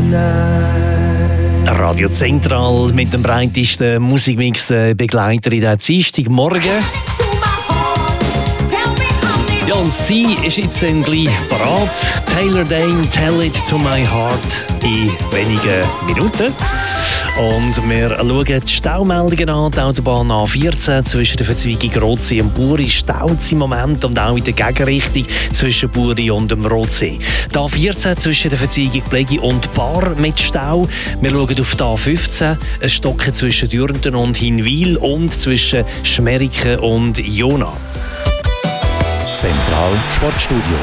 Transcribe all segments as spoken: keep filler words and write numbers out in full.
Radio Zentral mit dem breitesten Musikmix Begleiter in der Dienstagmorgen. Ja, und sie ist jetzt dann gleich parat. Taylor Dayne, Tell It To My Heart in wenigen Minuten. Und wir schauen die Staumeldungen an. Die Autobahn A vierzehn zwischen der Verzweigung Rotsee und Buri staut im Moment und auch in der Gegenrichtung zwischen Buri und dem Rotsee. Die A vierzehn zwischen der Verzweigung Plegi und Bar mit Stau. Wir schauen auf die A fünfzehn, ein Stocken zwischen Dürnten und Hinwil und zwischen Schmeriken und Jona. Zentral Sportstudio.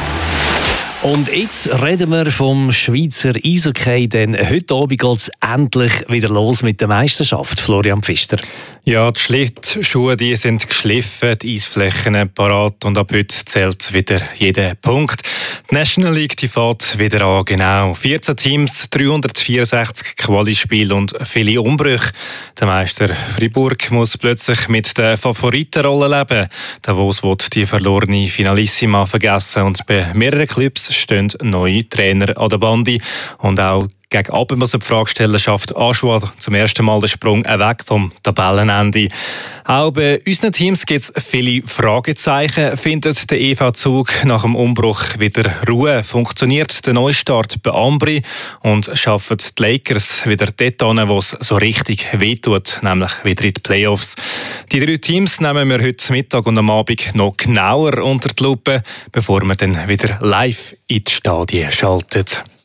Und jetzt reden wir vom Schweizer Eishockey, denn heute Abend geht es endlich wieder los mit der Meisterschaft. Florian Pfister. Ja, die Schlittschuhe die sind geschliffen, die Eisflächen parat und ab heute zählt wieder jeder Punkt. Die National League die fährt wieder an, genau. vierzehn Teams, dreihundertvierundsechzig Quali-Spiele und viele Umbrüche. Der Meister Fribourg muss plötzlich mit der Favoritenrolle leben. Davos will die verlorene Finalissima vergessen und bei mehreren Clubs stehen neue Trainer an der Bande. Und auch gegen Abend muss die Frage stellen, schafft Aschua zum ersten Mal den Sprung weg vom Tabellenende. Auch bei unseren Teams gibt es viele Fragezeichen. Findet der E V-Zug nach dem Umbruch wieder Ruhe? Funktioniert der Neustart bei Ambri? Und schaffen die Lakers wieder dort an, wo es so richtig wehtut, nämlich wieder in die Playoffs? Die drei Teams nehmen wir heute Mittag und am Abend noch genauer unter die Lupe, bevor wir dann wieder live in die Stadien schalten.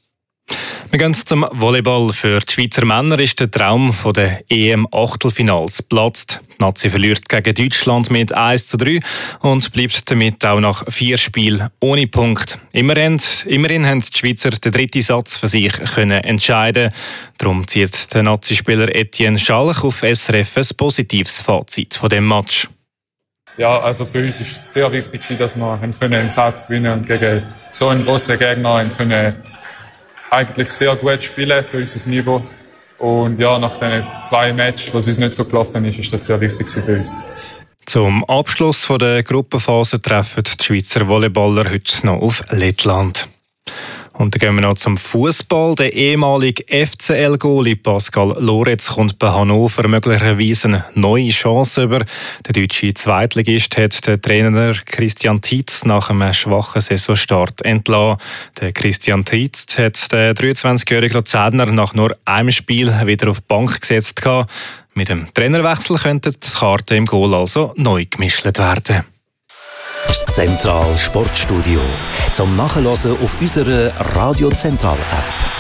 Wir gehen zum Volleyball. Für die Schweizer Männer ist der Traum der E M-Achtelfinals geplatzt. Die Nazi verliert gegen Deutschland mit eins zu drei und bleibt damit auch nach vier Spielen ohne Punkt. Immerhin, immerhin haben die Schweizer den dritten Satz für sich können entscheiden. Darum zieht der Nazi-Spieler Etienne Schalch auf S R F ein positives Fazit von dem Match. Ja, also für uns ist es sehr wichtig, dass wir einen Satz gewinnen und gegen so einen grossen Gegner können eigentlich sehr gut spielen für unser Niveau. Und ja, nach den zwei Matches, was uns nicht so gelaufen ist, ist das sehr wichtig für uns. Zum Abschluss der Gruppenphase treffen die Schweizer Volleyballer heute noch auf Lettland. Und dann gehen wir noch zum Fußball. Der ehemalige F C L-Goalie Pascal Loretz kommt bei Hannover möglicherweise eine neue Chance über. Der deutsche Zweitligist hat den Trainer Christian Tietz nach einem schwachen Saisonstart entlassen. Der Christian Tietz hat den dreiundzwanzigjährigen Luzerner nach nur einem Spiel wieder auf die Bank gesetzt. Mit dem Trainerwechsel könnten die Karten im Goal also neu gemischt werden. Das Zentral Sportstudio. Zum Nachhören auf unserer Radio Zentral App.